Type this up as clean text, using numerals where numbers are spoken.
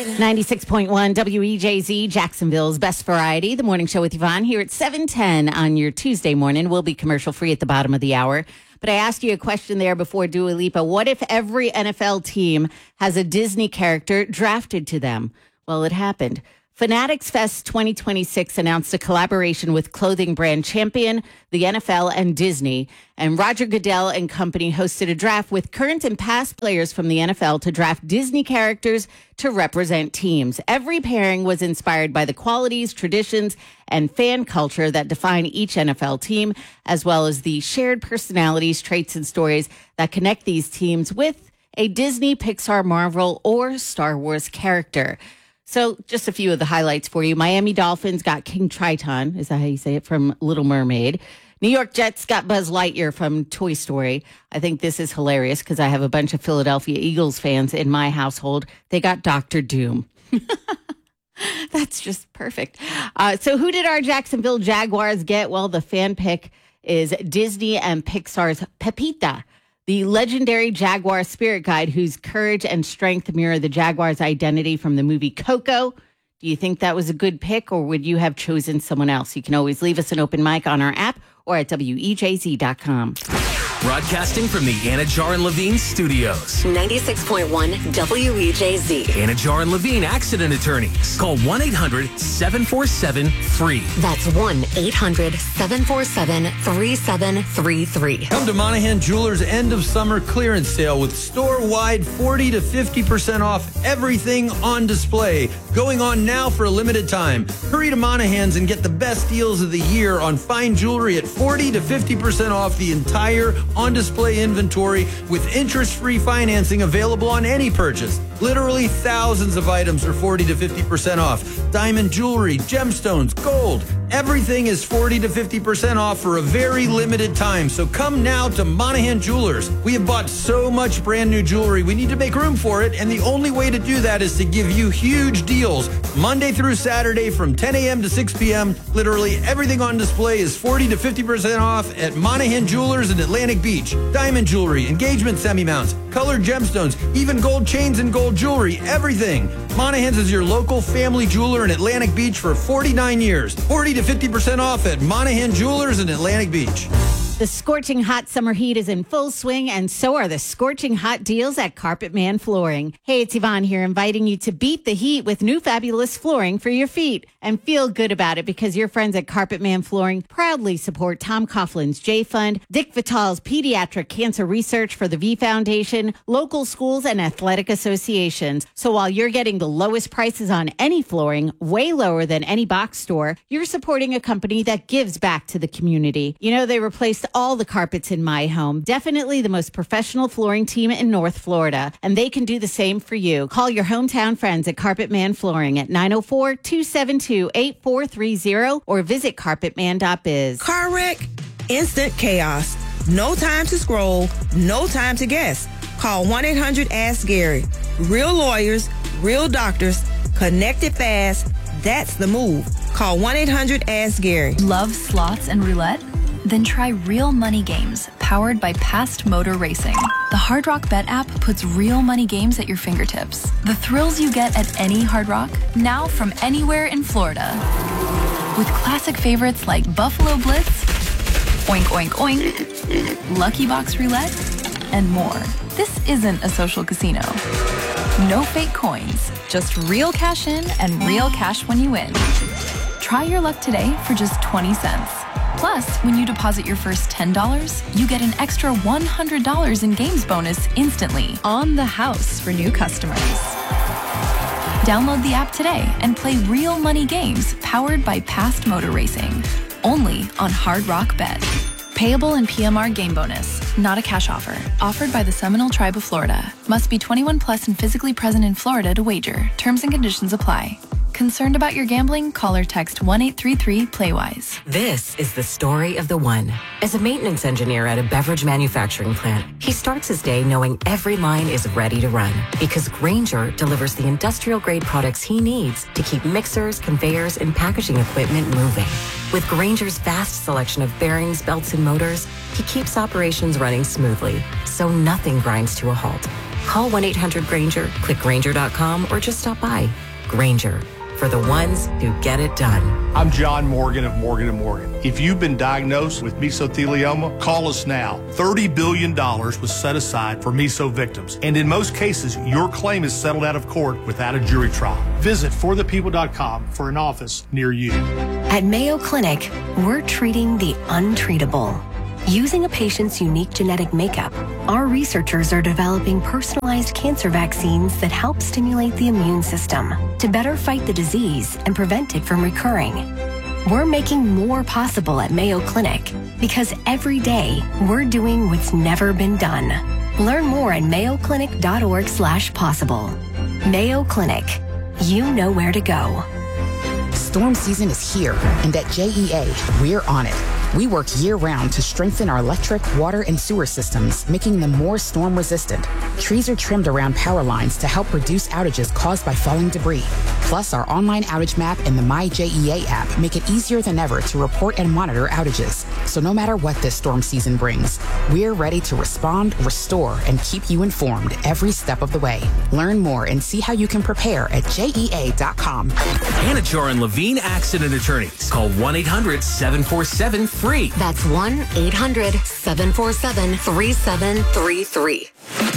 96.1 WEJZ, Jacksonville's best variety. The morning show with Yvonne here at 7:10 on your Tuesday morning. We'll be commercial free at the bottom of the hour. But I asked you a question there before, Dua Lipa. What if every NFL team has a Disney character drafted to them? Well, it happened. Fanatics Fest 2026 announced a collaboration with clothing brand Champion, the NFL, and Disney. And Roger Goodell and company hosted a draft with current and past players from the NFL to draft Disney characters to represent teams. Every pairing was inspired by the qualities, traditions, and fan culture that define each NFL team, as well as the shared personalities, traits, and stories that connect these teams with a Disney, Pixar, Marvel, or Star Wars character. So just a few of the highlights for you. Miami Dolphins got King Triton, is that how you say it, from Little Mermaid. New York Jets got Buzz Lightyear from Toy Story. I think this is hilarious because I have a bunch of Philadelphia Eagles fans in my household. They got Dr. Doom. That's just perfect. So who did our Jacksonville Jaguars get? Well, the fan pick is Disney and Pixar's Pepita, the legendary Jaguar spirit guide whose courage and strength mirror the Jaguar's identity from the movie Coco. Do you think that was a good pick, or would you have chosen someone else? You can always leave us an open mic on our app or at WEJZ.com. Broadcasting from the Anajar and Levine studios. 96.1 WEJZ. Anajar and Levine accident attorneys. Call 1-800-747-FREE. That's 1-800-747-3733. Come to Monahan Jewelers' end of summer clearance sale with store-wide 40 to 50% off everything on display. Going on now for a limited time. Hurry to Monahan's and get the best deals of the year on fine jewelry at 40 to 50% off the entire on-display inventory with interest-free financing available on any purchase. Literally thousands of items are 40 to 50% off. Diamond jewelry, gemstones, gold. Everything is 40 to 50% off for a very limited time. So come now to Monahan Jewelers. We have bought so much brand new jewelry. We need to make room for it. And the only way to do that is to give you huge deals. Monday through Saturday from 10 a.m. to 6 p.m. Literally everything on display is 40 to 50% off at Monahan Jewelers in Atlantic Beach. Diamond jewelry, engagement semi-mounts, colored gemstones, even gold chains and gold jewelry, everything. Monahan's is your local family jeweler in Atlantic Beach for 49 years. 40 to 50% off at Monahan Jewelers in Atlantic Beach. The scorching hot summer heat is in full swing, and so are the scorching hot deals at Carpet Man Flooring. Hey, it's Yvonne here, inviting you to beat the heat with new fabulous flooring for your feet. And feel good about it because your friends at Carpet Man Flooring proudly support Tom Coughlin's J Fund, Dick Vitale's Pediatric Cancer Research for the V Foundation, local schools, and athletic associations. So while you're getting the lowest prices on any flooring, way lower than any box store, you're supporting a company that gives back to the community. You know, they replaced all the carpets in my home. Definitely the most professional flooring team in North Florida. And they can do the same for you. Call your hometown friends at Carpet Man Flooring at 904-272-8430 or visit carpetman.biz. Car wreck, instant chaos. No time to scroll, no time to guess. Call 1-800-ASK-GARY. Real lawyers, real doctors, connected fast. That's the move. Call 1-800-ASK-GARY. Love slots and roulette? Then try Real Money Games, powered by Past Motor Racing. The Hard Rock Bet app puts real money games at your fingertips. The thrills you get at any Hard Rock, now from anywhere in Florida. With classic favorites like Buffalo Blitz, Oink Oink Oink, Lucky Box Roulette, and more. This isn't a social casino. No fake coins, just real cash in and real cash when you win. Try your luck today for just 20 cents. Plus, when you deposit your first $10, you get an extra $100 in games bonus instantly on the house for new customers. Download the app today and play real money games powered by Past Motor Racing. Only on Hard Rock Bet. Payable in PMR game bonus. Not a cash offer. Offered by the Seminole Tribe of Florida. Must be 21 plus and physically present in Florida to wager. Terms and conditions apply. Concerned about your gambling? Call or text 1-833-PLAYWISE. This is the story of the one. As a maintenance engineer at a beverage manufacturing plant, he starts his day knowing every line is ready to run because Grainger delivers the industrial-grade products he needs to keep mixers, conveyors, and packaging equipment moving. With Grainger's vast selection of bearings, belts, and motors, he keeps operations running smoothly, so nothing grinds to a halt. Call 1-800-GRANGER, click Grainger.com, or just stop by. Grainger, for the ones who get it done. I'm John Morgan of Morgan & Morgan. If you've been diagnosed with mesothelioma, call us now. $30 billion was set aside for meso victims. And in most cases, your claim is settled out of court without a jury trial. Visit forthepeople.com for an office near you. At Mayo Clinic, we're treating the untreatable. Using a patient's unique genetic makeup, our researchers are developing personalized cancer vaccines that help stimulate the immune system to better fight the disease and prevent it from recurring. We're making more possible at Mayo Clinic because every day we're doing what's never been done. Learn more at mayoclinic.org/possible. Mayo Clinic. You know where to go. Storm season is here, and at JEA, we're on it. We work year-round to strengthen our electric, water, and sewer systems, making them more storm-resistant. Trees are trimmed around power lines to help reduce outages caused by falling debris. Plus, our online outage map and the MyJEA app make it easier than ever to report and monitor outages. So no matter what this storm season brings, we're ready to respond, restore, and keep you informed every step of the way. Learn more and see how you can prepare at JEA.com. Anajar and Levine Accident Attorneys. Call 1-800-747-FREE. That's 1-800-747-3733.